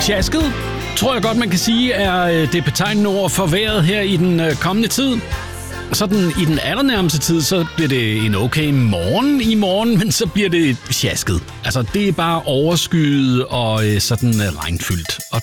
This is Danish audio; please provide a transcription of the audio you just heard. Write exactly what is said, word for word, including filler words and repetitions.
Sjasket, tror jeg godt, man kan sige, er det betegnende ord for vejret her i den kommende tid. Sådan i den allernærmeste tid, så bliver det en okay morgen i morgen, men så bliver det sjasket. Altså, det er bare overskyet og sådan regnfyldt. Og